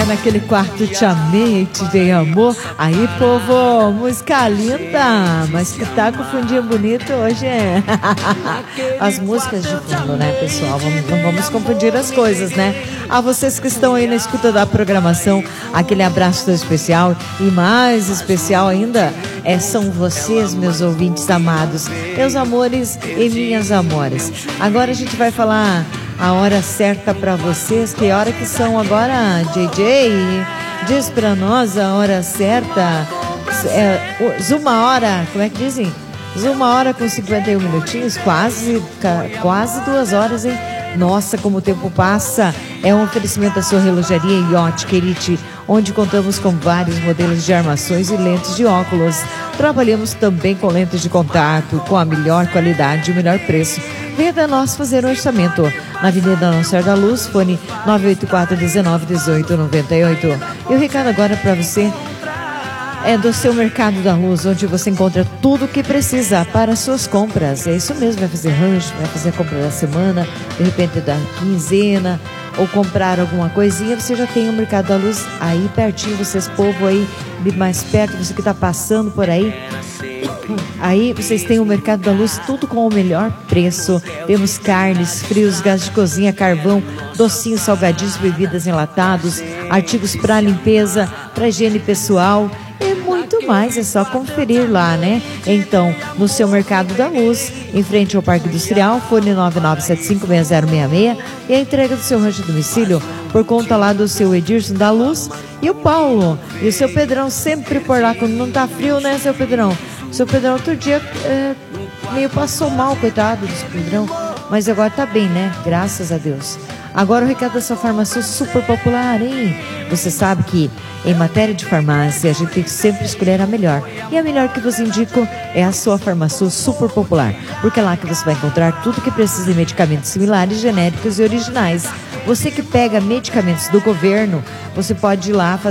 naquele quarto te amei, te dei amor. Aí, povo, música linda, mas que tá com fundinho bonito hoje é. As músicas de fundo, né, pessoal? Não vamos confundir as coisas, né? A vocês que estão aí na escuta da programação, aquele abraço tão especial. E mais especial ainda são vocês, meus ouvintes amados, meus amores e minhas amores. Agora a gente vai falar a hora certa para vocês. Que hora que são agora, JJ? Diz para nós a hora certa. Uma hora, como é que dizem? Uma hora com 51 minutinhos, quase 2 horas, hein? Nossa, como o tempo passa. É um oferecimento da sua relojaria Ótica Elite, onde contamos com vários modelos de armações e lentes de óculos. Trabalhamos também com lentes de contato, com a melhor qualidade e o melhor preço. Venha da nós fazer um orçamento. Na Avenida Nossa Senhora da Luz, fone 984-19-1898. E o recado agora para você é do seu Mercado da Luz, onde você encontra tudo o que precisa para as suas compras. É isso mesmo, vai fazer rancho, vai fazer a compra da semana, de repente da quinzena, ou comprar alguma coisinha, você já tem o Mercado da Luz aí pertinho, vocês, povo aí mais perto, você que está passando por aí. Aí vocês têm o Mercado da Luz, tudo com o melhor preço. Temos carnes, frios, gás de cozinha, carvão, docinhos, salgadinhos, bebidas enlatados, artigos para limpeza, para higiene pessoal e muito mais. É só conferir lá, né? Então, no seu Mercado da Luz, em frente ao Parque Industrial, fone 99756066, e a entrega do seu rancho de domicílio por conta lá do seu Edirson da Luz e o Paulo. E o seu Pedrão sempre por lá quando não tá frio, né, seu Pedrão? Seu Pedrão outro dia meio passou mal, coitado do seu Pedrão, mas agora tá bem, né? Graças a Deus. Agora o recado da sua farmácia super popular, hein? Você sabe que em matéria de farmácia a gente tem que sempre escolher a melhor. E a melhor que vos indico é a sua farmácia super popular, porque é lá que você vai encontrar tudo que precisa de medicamentos similares, genéricos e originais. Você que pega medicamentos do governo, você pode ir lá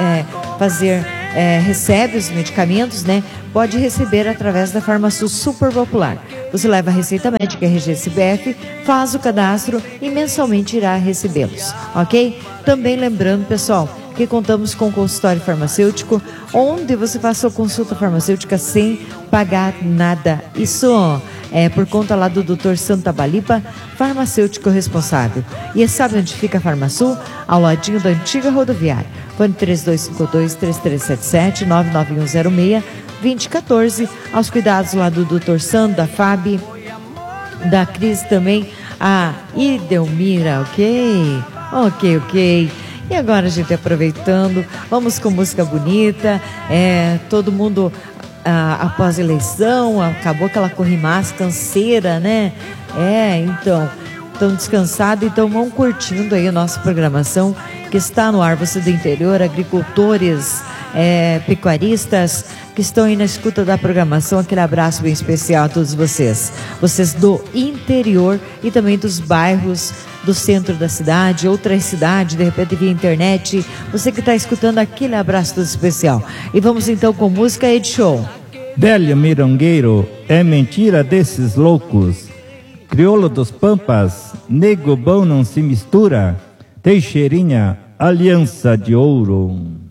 recebe os medicamentos, né? Pode receber através da Farmasul Super Popular. Você leva a receita médica RG CBF, faz o cadastro e mensalmente irá recebê-los, ok? Também lembrando, pessoal, que contamos com consultório farmacêutico, onde você faz sua consulta farmacêutica sem pagar nada. Isso é por conta lá do Dr. Santa Balipa, farmacêutico responsável. E sabe onde fica a Farmasul? Ao ladinho da antiga rodoviária. Fone 3252-3377, 99106-2014. Aos cuidados lá do Dr. Sandro, da Fábio, da Cris também, a Idelmira, ok? Ok. E agora a gente aproveitando, vamos com música bonita, todo mundo após a eleição, acabou aquela corrimaça, canseira, né? Então, estão descansados, então vão curtindo aí a nossa programação que está no ar. Você do interior, agricultores, pecuaristas que estão aí na escuta da programação, aquele abraço bem especial a todos vocês do interior e também dos bairros do centro da cidade, outras cidades, de repente via internet, você que está escutando, aquele abraço todo especial. E vamos então com música Ed Show. Délio Mirongueiro, é mentira desses loucos. Crioulo dos Pampas, nego bom não se mistura. Teixeirinha, aliança de ouro.